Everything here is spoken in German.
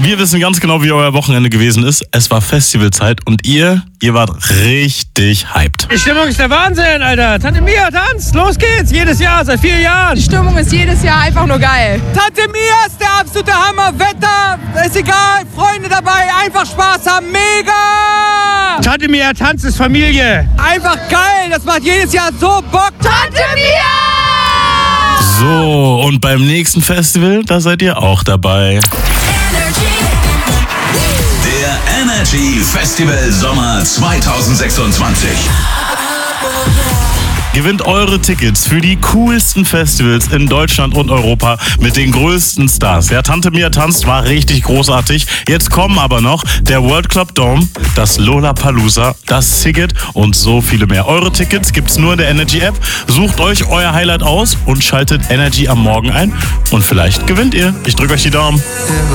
Wir wissen ganz genau, wie euer Wochenende gewesen ist. Es war Festivalzeit und ihr wart richtig hyped. Die Stimmung ist der Wahnsinn, Alter. Tante Mia tanzt, los geht's. Jedes Jahr, seit 4 Jahren. Die Stimmung ist jedes Jahr einfach nur geil. Tante Mia ist der absolute Hammer. Wetter, ist egal. Freunde dabei, einfach Spaß haben. Mega! Tante Mia tanzt ist Familie. Einfach geil. Das macht jedes Jahr so Bock. Tante Mia! So, und beim nächsten Festival, da seid ihr auch dabei. Der Energy Festival Sommer 2026. Gewinnt eure Tickets für die coolsten Festivals in Deutschland und Europa mit den größten Stars. Ja, Tante Mia tanzt war richtig großartig. Jetzt kommen aber noch der World Club Dome, das Lollapalooza, das Siget und so viele mehr. Eure Tickets gibt's nur in der Energy App. Sucht euch euer Highlight aus und schaltet Energy am Morgen ein. Und vielleicht gewinnt ihr. Ich drücke euch die Daumen.